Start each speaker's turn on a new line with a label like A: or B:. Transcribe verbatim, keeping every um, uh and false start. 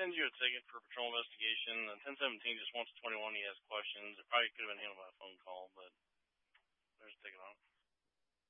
A: send you a ticket for patrol investigation. And ten seventeen just wants twenty-one. He has questions. It probably could have been handled by a phone call, but there's a ticket on it.